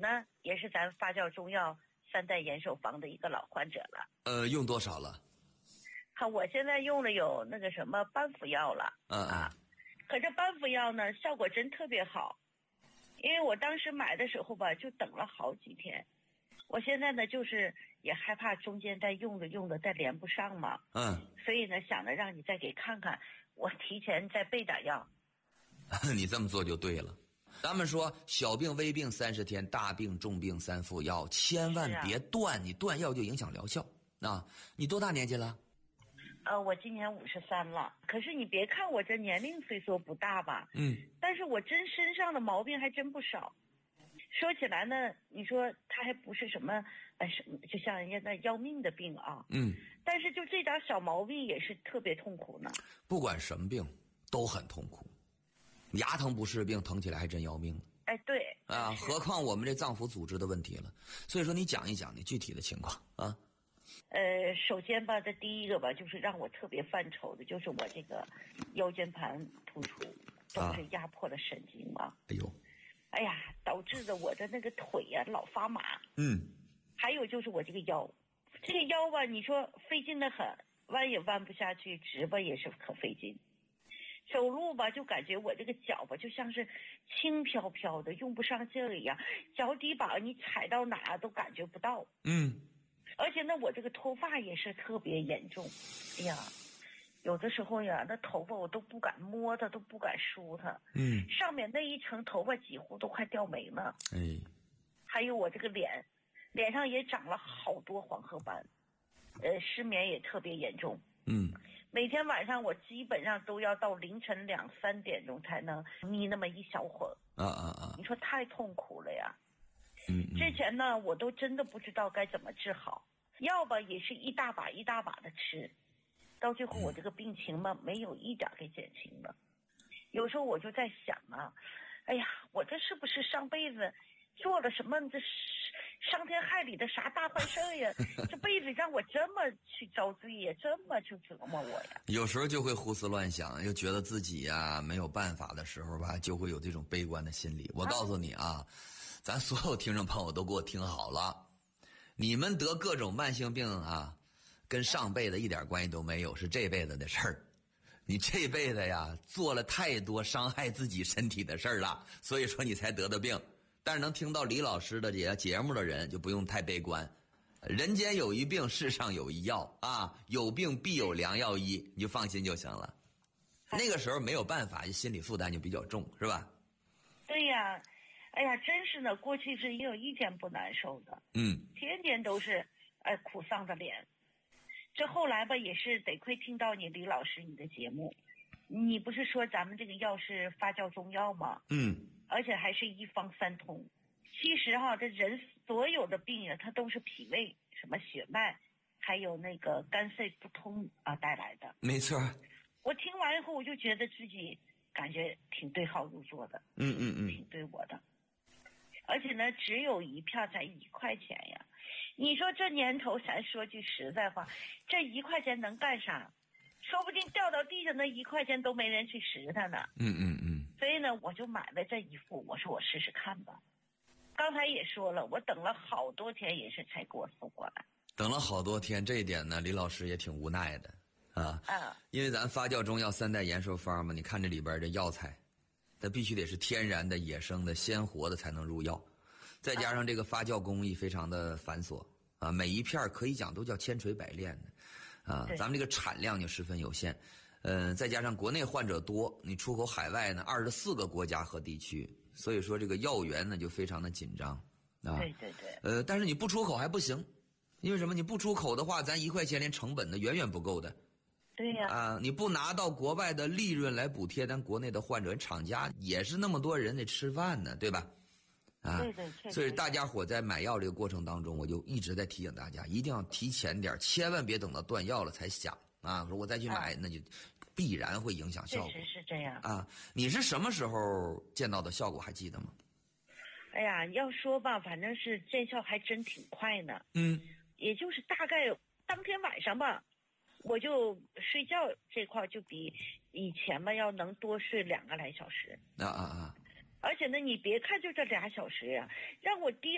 呢也是咱发酵中药3代延寿方的一个老患者了。 用多少了？ 我现在用了有那个什么班服药了。可这班服药呢效果真特别好，因为我当时买的时候吧就等了好几天，我现在呢就是也害怕中间再用着再连不上嘛。所以呢想着让你再给看看，我提前再备点药。 你这么做就对了。咱们说小病微病30天，大病重病3副药，千万别断，你断药就影响疗效啊！你多大年纪了？ 我今年53了。可是你别看我这年龄虽说不大吧，但是我真身上的毛病还真不少。说起来呢，你说他还不是什么就像人家那要命的病啊，但是就这点小毛病也是特别痛苦呢。 不管什么病都很痛苦，牙疼不是病，疼起来还真要命了。 对啊，何况我们这脏腑组织的问题了。所以说你讲一讲你具体的情况啊。 首先吧，这第一个吧，就是让我特别犯愁的，就是我这个腰间盘突出都是压迫了神经嘛。哎呀，导致的我的那个腿呀老发麻。还有就是我这个腰吧，你说费劲的很，弯也弯不下去，直吧也是可费劲。走路吧就感觉我这个脚吧就像是轻飘飘的，用不上劲儿一样，脚底板你踩到哪都感觉不到。而且呢我这个头发也是特别严重。哎呀，有的时候呀那头发我都不敢摸它，都不敢梳它。上面那一层头发几乎都快掉没了。还有我这个脸上也长了好多黄褐斑，失眠也特别严重。每天晚上我基本上都要到凌晨2、3点钟才能眯那么一小会儿。你说太痛苦了呀。之前呢我都真的不知道该怎么治好，药吧也是一大把一大把的吃，到最后我这个病情嘛没有一点给减轻了。有时候我就在想啊，哎呀，我这是不是上辈子做了什么这伤天害理的啥大坏事呀？这辈子让我这么去遭罪呀，这么去折磨我呀。 有时候就会胡思乱想，又觉得自己呀没有办法的时候吧，就会有这种悲观的心理。我告诉你啊，咱所有听众朋友都给我听好了，你们得各种慢性病啊，跟上辈子一点关系都没有，是这辈子的事儿。你这辈子呀做了太多伤害自己身体的事儿了，所以说你才得的病。但是能听到李老师的节目的人就不用太悲观，人间有一病，世上有一药啊，有病必有良药医，你就放心就行了。那个时候没有办法，心理负担就比较重，是吧？ 对呀，哎呀，真是呢，过去是也有一天不难受的，天天都是苦丧着脸。这后来吧也是得亏听到你李老师你的节目，你不是说咱们这个药是发酵中药吗？而且还是一方三通。其实这人所有的病啊，它都是脾胃、什么血脉，还有那个肝肾不通带来的。 没错。 我听完以后，我就觉得自己感觉挺对号入座的。挺对我的。而且呢，只有一片才1块钱呀。你说这年头，咱说句实在话，这1块钱能干啥？说不定掉到地上那1块钱都没人去拾它呢。所以呢，我就买了这一副，我说我试试看吧。刚才也说了，我等了好多天也是才给我送过来。 等了好多天，这一点呢，李老师也挺无奈的因为咱发酵中药3代延寿方嘛，你看这里边的药材，它必须得是天然的、野生的、鲜活的才能入药，再加上这个发酵工艺非常的繁琐每一片可以讲都叫千锤百炼的咱们这个产量就十分有限。再加上国内患者多，你出口海外呢24个国家和地区，所以说这个药源呢就非常的紧张对。 但是你不出口还不行，因为什么？你不出口的话，咱1块钱连成本的远远不够的。 对呀。 你不拿到国外的利润来补贴咱国内的患者，厂家也是那么多人得吃饭呢，对吧？ 对。 所以大家伙在买药这个过程当中，我就一直在提醒大家，一定要提前点，千万别等到断药了才想说我再去买，那就必然会影响效果。 确实是这样你是什么时候见到的效果还记得吗？ 哎呀，要说吧，反正是见效还真挺快呢。也就是大概当天晚上吧，我就睡觉这块就比以前吧要能多睡2个来小时。而且呢，你别看就这2小时呀，让我第